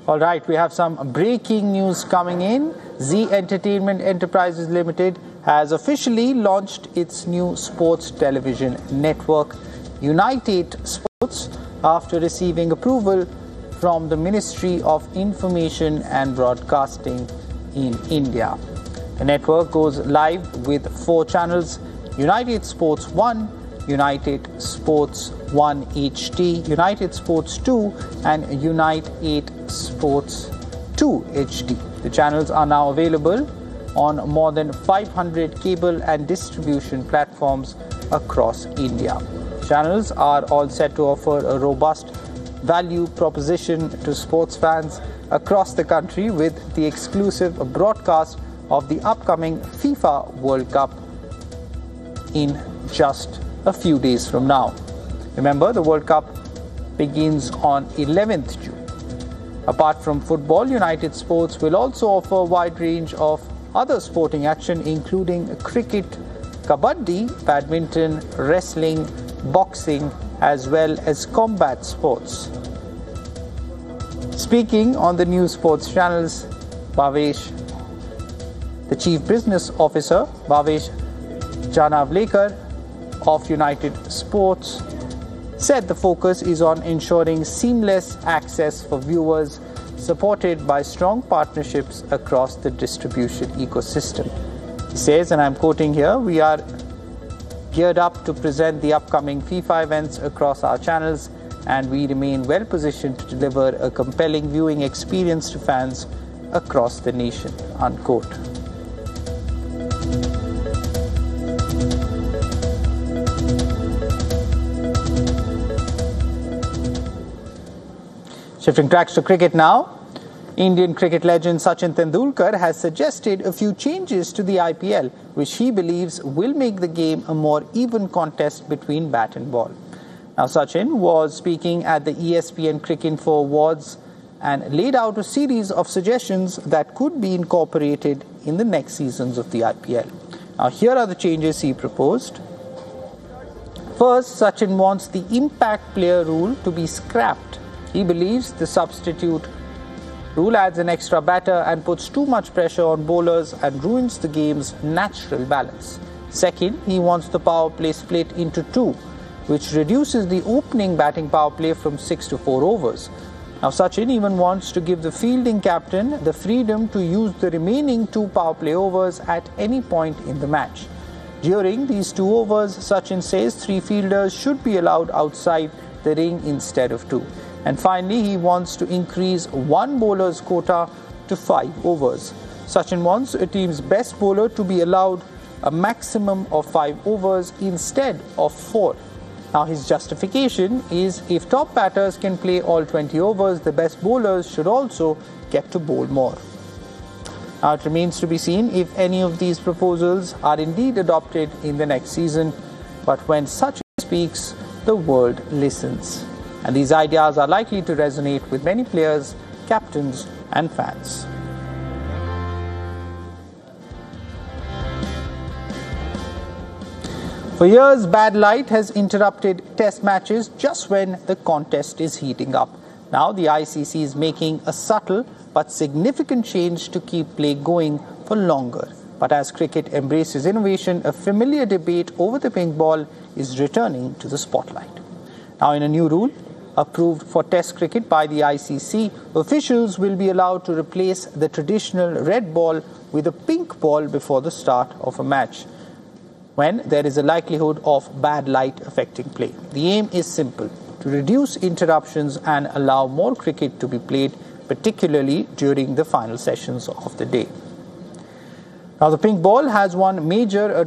All right, we have some breaking news coming in. Zee Entertainment Enterprises Limited has officially launched its new sports television network, Unite8 Sports, after receiving approval from the Ministry of Information and Broadcasting in India. The network goes live with 4 channels: Unite8 Sports 1, Unite8 Sports 1 HD, Unite8 Sports 2 and Unite8 Sports 2 HD. The channels are now available on more than 500 cable and distribution platforms across India. Channels are all set to offer a robust value proposition to sports fans across the country, with the exclusive broadcast of the upcoming FIFA World Cup in just a few days from now. Remember, the World Cup begins on 11th June. Apart from football, Unite8 Sports will also offer a wide range of other sporting action, including cricket, kabaddi, badminton, wrestling, boxing, as well as combat sports. Speaking on the new sports channels, Bhavesh, the Chief Business Officer, Bhavesh Janavlekar of Unite8 Sports, said the focus is on ensuring seamless access for viewers, supported by strong partnerships across the distribution ecosystem. He says, and I'm quoting here, "We are geared up to present the upcoming FIFA events across our channels, and we remain well positioned to deliver a compelling viewing experience to fans across the nation," unquote. Shifting tracks to cricket now. Indian cricket legend Sachin Tendulkar has suggested a few changes to the IPL, which he believes will make the game a more even contest between bat and ball. Now, Sachin was speaking at the ESPN Cricinfo Awards and laid out a series of suggestions that could be incorporated in the next seasons of the IPL. Now, here are the changes he proposed. First, Sachin wants the impact player rule to be scrapped. He believes the substitute rule adds an extra batter and puts too much pressure on bowlers and ruins the game's natural balance. Second, he wants the power play split into 2, which reduces the opening batting power play from 6 to 4 overs. Now, Sachin even wants to give the fielding captain the freedom to use the remaining 2 power play overs at any point in the match. During these 2 overs, Sachin says 3 fielders should be allowed outside the ring instead of 2. And finally, he wants to increase 1 bowler's quota to 5 overs. Sachin wants a team's best bowler to be allowed a maximum of 5 overs instead of 4. Now, his justification is if top batters can play all 20 overs, the best bowlers should also get to bowl more. Now, it remains to be seen if any of these proposals are indeed adopted in the next season. But when Sachin speaks, the world listens. And these ideas are likely to resonate with many players, captains and fans. For years, bad light has interrupted test matches just when the contest is heating up. Now the ICC is making a subtle but significant change to keep play going for longer. But as cricket embraces innovation, a familiar debate over the pink ball is returning to the spotlight. Now, in a new rule approved for Test cricket by the ICC, officials will be allowed to replace the traditional red ball with a pink ball before the start of a match when there is a likelihood of bad light affecting play. The aim is simple: to reduce interruptions and allow more cricket to be played, particularly during the final sessions of the day. Now, the pink ball has one major